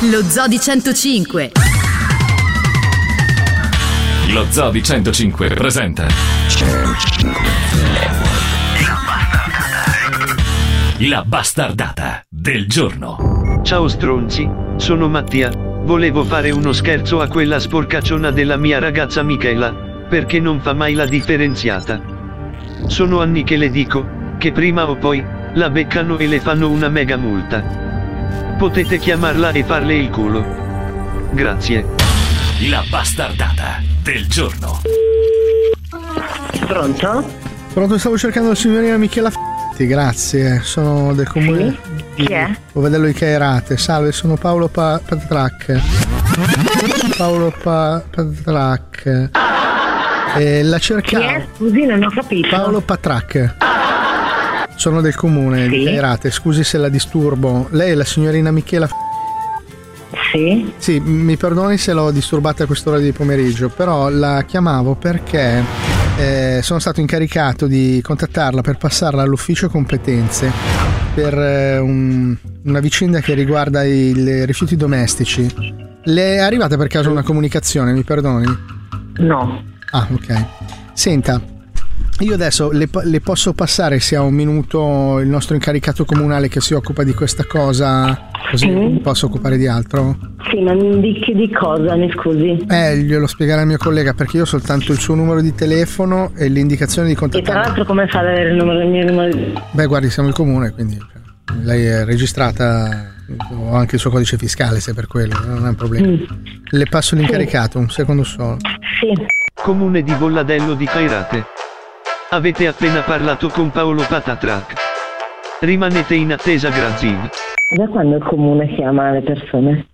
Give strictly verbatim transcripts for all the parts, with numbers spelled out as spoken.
Lo Zoo di centocinque. Lo Zoo di centocinque presenta La bastardata del giorno. Ciao stronzi, sono Mattia. Volevo fare uno scherzo a quella sporcacciona della mia ragazza Michela, perché non fa mai la differenziata. Sono anni che le dico, che prima o poi, la beccano e le fanno una mega multa. Potete chiamarla e farle il culo. Grazie. La bastardata del giorno. Pronto? Pronto, stavo cercando la signorina Michela F***i, grazie, sono del comune sì? Chi è? Ovedello di Cairate. Salve, sono Paolo pa- Patrac. Paolo pa- Patrac. E la cercavo. Chi è? Scusi, non ho capito. Paolo Patrac. Sono del comune sì? di Cairate, scusi se la disturbo. Lei è la signorina Michela F***i? Sì? Sì, mi perdoni se l'ho disturbata a quest'ora di pomeriggio, però la chiamavo perché eh, sono stato incaricato di contattarla per passarla all'ufficio competenze per eh, un, una vicenda che riguarda i rifiuti domestici. Le è arrivata per caso una comunicazione, mi perdoni? No. Ah, ok. Senta, io adesso le, le posso passare, se ha un minuto, il nostro incaricato comunale che si occupa di questa cosa, così mm. mi posso occupare di altro? Sì, ma di che di cosa, mi scusi? Eh, glielo spiegherà il mio collega, perché io ho soltanto il suo numero di telefono e l'indicazione di E tra contattarlo. l'altro come fa ad avere il numero del mio numero? Beh, guardi, siamo il comune, quindi lei è registrata, ho anche il suo codice fiscale, se per quello, non è un problema. Mm. Le passo l'incaricato, un secondo solo. Sì. Comune di Bolladello di Cairate. Avete appena parlato con Paolo Patatrac. Rimanete in attesa, grazie. Da quando il comune chiama le persone?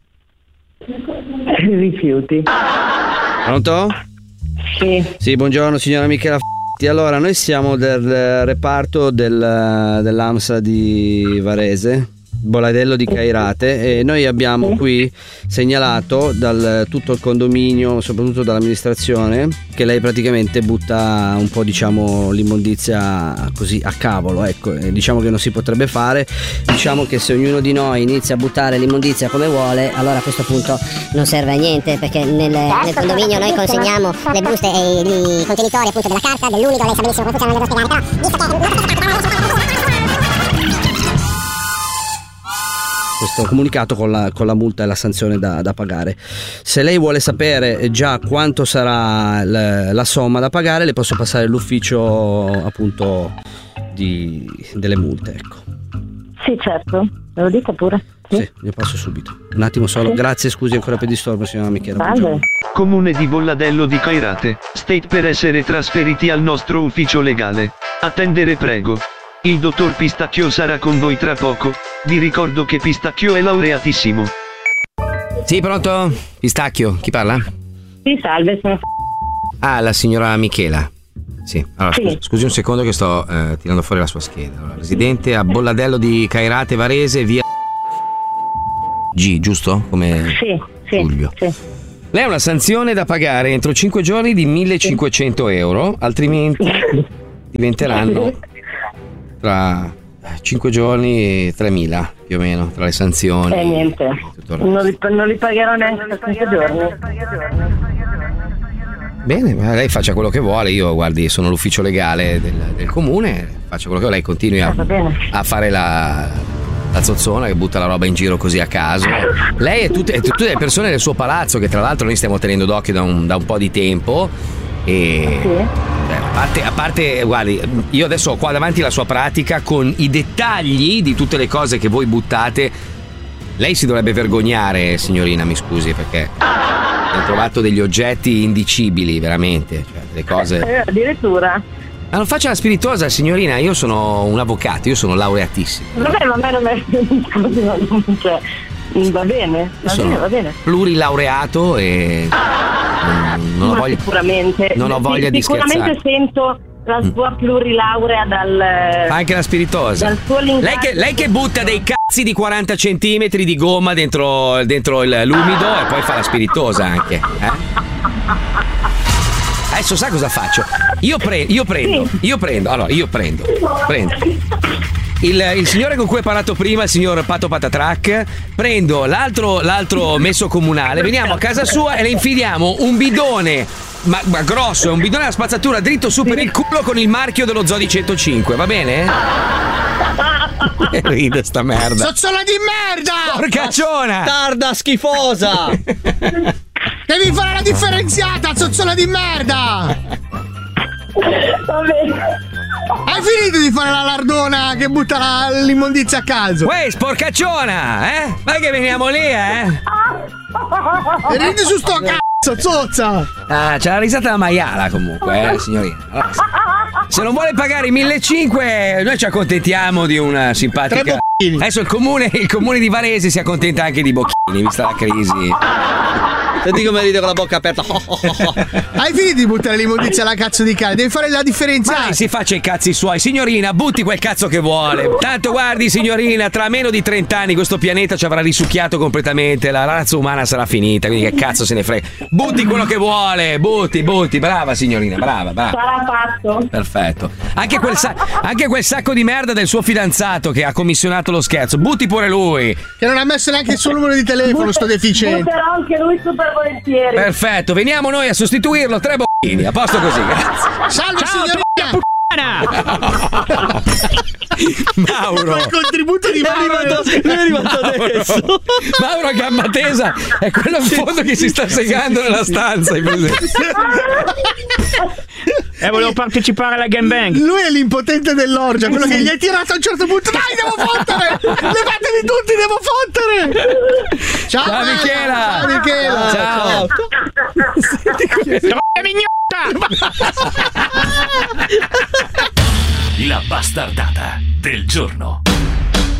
I rifiuti. Pronto? Sì. Sì, buongiorno signora Michela F***i. Allora, noi siamo del reparto del, dell'AMSA di Varese, Bolladello di Cairate, e noi abbiamo qui segnalato dal tutto il condominio, soprattutto dall'amministrazione, che lei praticamente butta un po', diciamo, l'immondizia così a cavolo, ecco, e diciamo che non si potrebbe fare. Diciamo che se ognuno di noi inizia a buttare l'immondizia come vuole, allora a questo punto non serve a niente, perché nel, nel condominio noi consegniamo le buste e i contenitori appunto della carta, dell'umido, lei sa benissimo cosa non devo spiegare, però visto che questo comunicato con la, con la multa e la sanzione da, da pagare. Se lei vuole sapere già quanto sarà la, la somma da pagare, le posso passare l'ufficio appunto di, delle multe, ecco. Sì, certo, me lo dica pure. Sì, sì, glielo passo subito. Un attimo solo. Sì. Grazie, scusi ancora per il disturbo, signora Michela. Salve. Comune di Bolladello di Cairate. State per essere trasferiti al nostro ufficio legale. Attendere, prego. Il dottor Pistacchio sarà con voi tra poco. Vi ricordo che Pistacchio è laureatissimo. Sì, pronto? Pistacchio, chi parla? Sì, salve, sono... Ah, la signora Michela. Sì, allora sì. Scusi, scusi un secondo che sto eh, tirando fuori la sua scheda. Allora, residente a Bolladello di Cairate, Varese, via G, giusto? Come sì, sì, Giulio. Sì. Lei ha una sanzione da pagare entro cinque giorni di millecinquecento euro, altrimenti diventeranno tra cinque giorni e tremila più o meno, tra le sanzioni. E niente, non li, non li pagherò neanche per cinque giorni. Bene, ma lei faccia quello che vuole, io guardi sono l'ufficio legale del, del comune, faccia quello che lei continui a, a fare la, la zozzona che butta la roba in giro così a caso. Lei e tutte, tutte le persone del suo palazzo, che tra l'altro noi stiamo tenendo d'occhio da un, da un po' di tempo, e sì. beh, a parte, a parte guardi, io adesso ho qua davanti la sua pratica con i dettagli di tutte le cose che voi buttate. Lei si dovrebbe vergognare, signorina, mi scusi, perché ho trovato degli oggetti indicibili, veramente, cioè delle cose. Eh, addirittura. Ma non faccia la spiritosa, signorina, io sono un avvocato, io sono laureatissimo. Vabbè, ma a me non è. Scusi, non cioè, va bene, va bene, va bene. Plurilaureato e non, non ho voglia. Sicuramente. Non ho voglia di scherzare. Sicuramente sento la sua plurilaurea dal. Anche la spiritosa. Dal suo linguaggio. Lei che, lei che butta dei cazzi di quaranta centimetri di gomma dentro, dentro il, l'umido e poi fa la spiritosa anche. Eh? Adesso sa cosa faccio? Io, pre- io prendo, io prendo, allora io prendo, prendo, il, il signore con cui hai parlato prima, il signor Pato Patatrack, prendo l'altro, l'altro messo comunale, veniamo a casa sua e le infidiamo un bidone, ma, ma grosso, un bidone a spazzatura dritto su per il culo con il marchio dello Zoo di centocinque, va bene? Ride sta merda. Zozzola di merda! Porcacciona! Tarda schifosa! Devi fare la differenziata, zozzola di merda! Va bene. Hai finito di fare la lardona che butta la, l'immondizia a caso? Uè, sporcacciona, eh? Vai che veniamo lì, eh? E ridi su sto cazzo, zozza! Ah, c'è la risata da maiala comunque, eh, signorina. Allora, se non vuole pagare i millecinquecento, noi ci accontentiamo di una simpatica. Adesso il comune, il comune di Varese si accontenta anche di bocchini, vista la crisi. Senti come ride con la bocca aperta. Hai finito di buttare l'immondizia alla cazzo di cane? Devi fare la differenza. Ma si faccia i cazzi suoi, signorina, butti quel cazzo che vuole. Tanto guardi, signorina, tra meno di trenta anni questo pianeta ci avrà risucchiato completamente, la razza umana sarà finita, quindi che cazzo se ne frega. Butti quello che vuole, butti, butti, brava signorina, brava, brava. Sarà fatto. Perfetto. Anche quel, sa- anche quel sacco di merda del suo fidanzato che ha commissionato lo scherzo, butti pure lui. Che non ha messo neanche il suo numero di telefono, But- sto deficiente. Butterò anche lui super volentieri. Perfetto, veniamo noi a sostituirlo, tre bocchini, a posto così, grazie. Salve Ciao, signorina! Mauro, il contributo di Mauro Lui è arrivato adesso. Mauro a gamba tesa è quello in fondo che si sta segando nella stanza, hai presente? Eh, volevo partecipare alla gangbang. Lui è l'impotente dell'orgia, quello che gli hai tirato a un certo punto. Dai, devo fottere! Levatevi tutti, devo fottere! Ciao, Ciao, bella. Michela. Ciao Michela! Ciao. Droga mignotta! La bastardata del giorno.